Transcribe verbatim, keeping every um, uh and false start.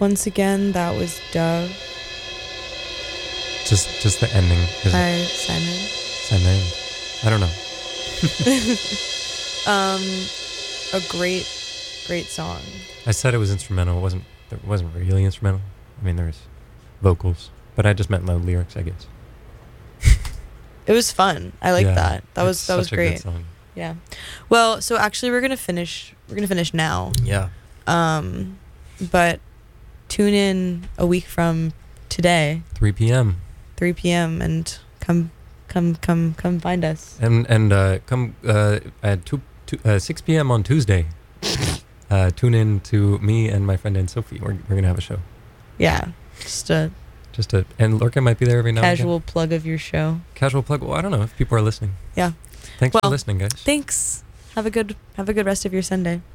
Once again, that was Dove Just just the ending. Is by it? Simon. Simon. I don't know. um, a great, great song. I said it was instrumental. It wasn't. It wasn't really instrumental. I mean, there's vocals, but I just meant no lyrics, I guess. It was fun. I like Yeah, that. That was it's that was such a good great. song. Yeah. Well, so actually, we're gonna finish. We're gonna finish now. Yeah. Um, but tune in a week from today, three p.m. three p.m. and come, come, come, come find us. And and uh, come uh, at two, two, uh, six p.m. on Tuesday. uh, tune in to me and my friend Anne Sophie. We're we're gonna have a show. Yeah, just a Just a and Lorca might be there every now and casual again. plug of your show. Casual plug. Well, I don't know if people are listening. Yeah. Thanks Well, for listening, guys. Thanks. Have a good have a good rest of your Sunday.